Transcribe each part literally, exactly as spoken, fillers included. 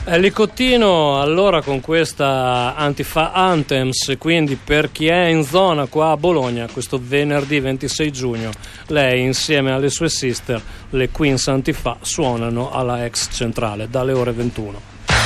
Licottino allora con questa Antifa Anthems, quindi per chi è in zona qua a Bologna questo venerdì ventisei giugno, lei insieme alle sue sister, le Queens Antifa, suonano alla ex centrale dalle ore ventuno.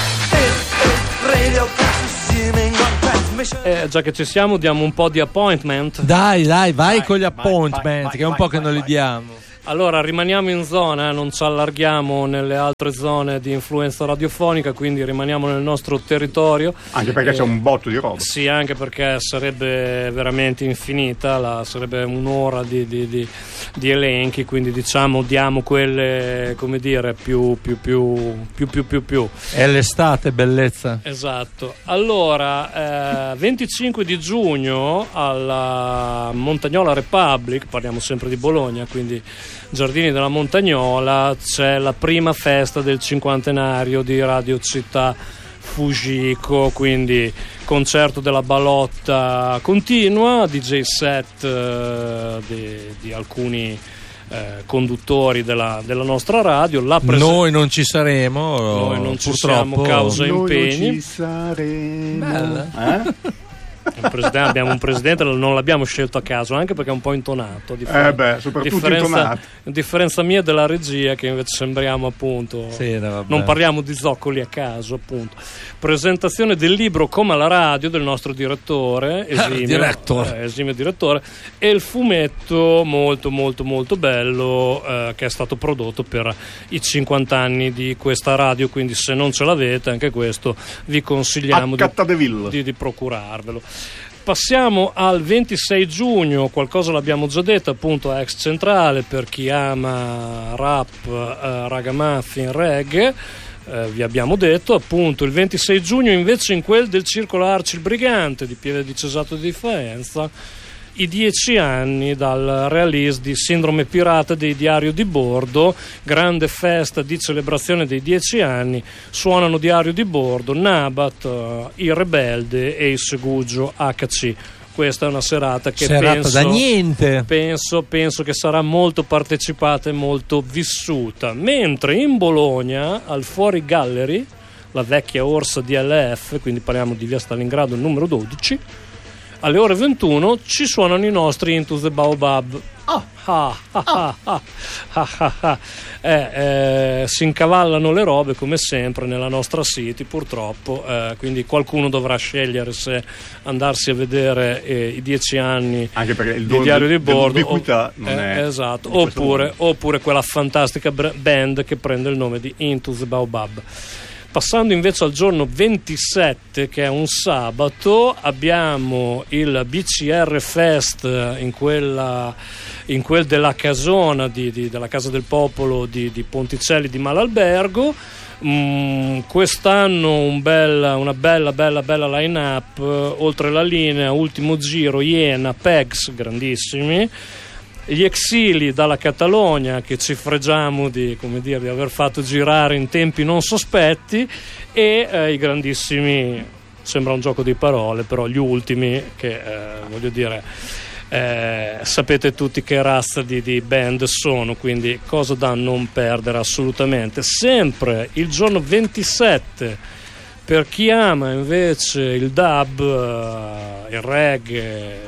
Eh, già che ci siamo, diamo un po' di appointment. Dai, dai, vai vai con gli vai, appointment, vai, vai, che è un vai, po' che vai, non vai. li diamo. Allora rimaniamo in zona, non ci allarghiamo nelle altre zone di influenza radiofonica, quindi rimaniamo nel nostro territorio. Anche perché eh, c'è un botto di roba. Sì, anche perché sarebbe veramente infinita, la, sarebbe un'ora di, di, di, di elenchi, quindi diciamo diamo quelle, come dire, più più più più più più più. È l'estate, bellezza. Esatto. Allora, eh, venticinque di giugno alla Montagnola Republic, parliamo sempre di Bologna, quindi Giardini della Montagnola, c'è la prima festa del cinquantenario di Radio Città Fujiko, quindi concerto della ballotta continua, D J set eh, di, di alcuni eh, conduttori della, della nostra radio. La prese- Noi non ci saremo, Noi non ci purtroppo. siamo causa Noi impegni. non ci saremo. Bella. Eh? Il presidente, abbiamo un presidente, non l'abbiamo scelto a caso, anche perché è un po' intonato. Differen- Eh beh, soprattutto differenza, intonato. differenza mia della regia, che invece sembriamo appunto. Sì, no, vabbè. Non parliamo di zoccoli a caso, appunto. Presentazione del libro Come alla radio del nostro direttore, esimio, Director. eh, esimio direttore, e il fumetto molto molto molto bello eh, che è stato prodotto per i cinquanta anni di questa radio, quindi se non ce l'avete anche questo vi consigliamo A di, Cattadeville. di, di procurarvelo. Passiamo al ventisei giugno, qualcosa l'abbiamo già detto, appunto a ex centrale per chi ama rap, eh, ragamuffin, reggae. Eh, vi abbiamo detto appunto il ventisei giugno invece in quel del Circolo Arci il Brigante di Pieve di Cesato di Faenza, i dieci anni dal release di Sindrome Pirata dei Diario di Bordo, grande festa di celebrazione dei dieci anni. Suonano Diario di Bordo, Nabat, uh, il Rebelde e il Segugio acca ci. Questa è una serata che Serata penso, da niente. penso, penso che sarà molto partecipata e molto vissuta. Mentre in Bologna, al Fuori Gallery, la vecchia Orsa D L F, quindi parliamo di via Stalingrado numero dodici, alle ore ventuno ci suonano i nostri Into the Baobab. Ah. Ah, ah, ah, ah, ah, ah, ah. Eh, eh, si incavallano le robe come sempre nella nostra city, purtroppo, eh, quindi qualcuno dovrà scegliere se andarsi a vedere eh, i dieci anni Anche perché il di dono Diario di del- Bordo, dell'ubiquità o- non eh, è esatto, in questo oppure, momento. oppure quella fantastica br- band che prende il nome di Into the Baobab. Passando invece al giorno ventisette, che è un sabato, abbiamo il B C R Fest in quella in quel della casona di, di, della Casa del Popolo di, di Ponticelli di Malalbergo. Mm, quest'anno un bella, una bella bella bella line up, oltre la linea Ultimo Giro, Iena, Pegs, grandissimi, gli exili dalla Catalogna che ci fregiamo di, come dire, di aver fatto girare in tempi non sospetti, e eh, i grandissimi, sembra un gioco di parole, però gli ultimi che eh, voglio dire eh, sapete tutti che razza di, di band sono, quindi cosa da non perdere assolutamente. Sempre il giorno ventisette, per chi ama invece il dub, il reggae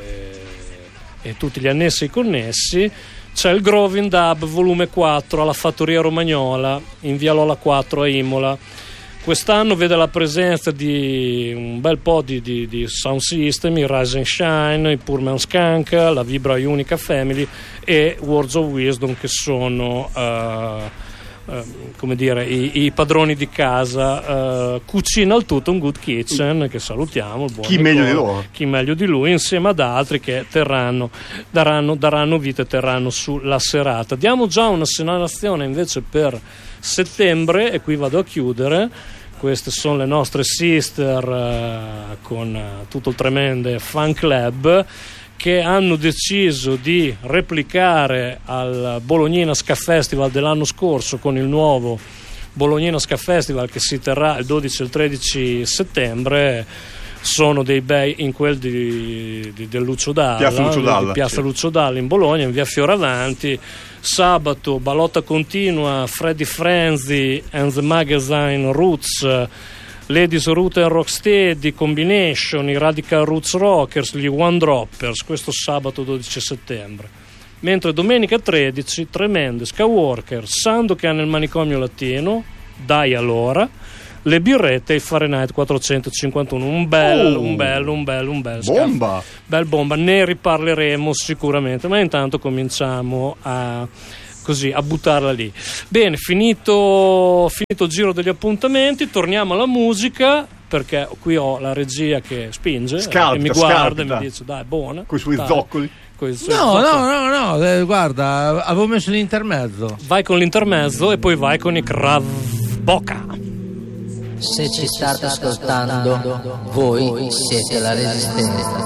e tutti gli annessi e connessi, c'è il Grovin Dub volume quattro alla Fattoria Romagnola in via Lola quattro a Imola. Quest'anno vede la presenza di un bel po' di, di, di sound system, il Rise and Shine, il Pullman Skunk, la Vibra Unica Family e Words of Wisdom, che sono uh, Uh, come dire i, i padroni di casa. uh, cucina il tutto un Good Kitchen, che salutiamo, il buon Chi meglio Nicola, di loro? chi meglio di lui, insieme ad altri che terranno daranno, daranno vita e terranno sulla serata. Diamo già una segnalazione invece per settembre, e qui vado a chiudere. Queste sono le nostre sister uh, con uh, tutto il tremendo Fan Club, che hanno deciso di replicare al Bolognina Ska Festival dell'anno scorso con il nuovo Bolognina Ska Festival che si terrà il dodici e il tredici settembre. sono dei bei in quel di, di, del Lucio Dalla, Piazza Lucio Dalla, di Piazza sì. Lucio Dalla in Bologna, in via Fioravanti. Sabato ballotta continua, Freddy Frenzy and the Magazine Roots, Ladies Root and Rocksteady Combination, i Radical Roots Rockers, gli One Droppers, questo sabato dodici settembre. Mentre domenica tredici Tremende, Skywalker, Sandokan nel manicomio latino, Dai allora, le birrette e il Fahrenheit quattrocentocinquantuno. Un bel, Oh. un bel, un bel, un bel Bomba! scaffo. Bel bomba, ne riparleremo sicuramente, ma intanto cominciamo a così a buttarla lì. Bene, finito, finito il giro degli appuntamenti, torniamo alla musica, perché qui ho la regia che spinge, Scalpita, e mi guarda scalpita. e mi dice dai, buona. Con i suoi dai. zoccoli. Coi suoi No, zoccoli. no, no, no, eh, guarda, avevo messo l'intermezzo. Vai con l'intermezzo e poi vai con i Krav Boca. Se ci state ascoltando, voi siete la Resistenza.